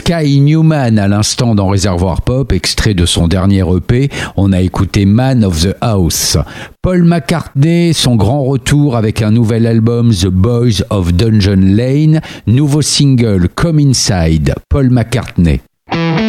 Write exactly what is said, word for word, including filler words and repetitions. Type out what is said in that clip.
Sky Newman à l'instant dans Réservoir Pop, extrait de son dernier E P. On a écouté Man of the House. Paul McCartney, son grand retour avec un nouvel album The Boys of Dungeon Lane. Nouveau single Come Inside, Paul McCartney.